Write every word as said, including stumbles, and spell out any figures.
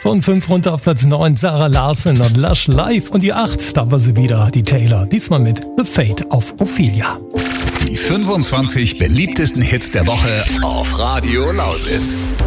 Von fünf runter auf Platz neun, Sarah Larsen und Lush Live. Und die acht, da war sie wieder, die Taylor. Diesmal mit The Fate auf Ophelia. Die fünfundzwanzig beliebtesten Hits der Woche auf Radio Lausitz.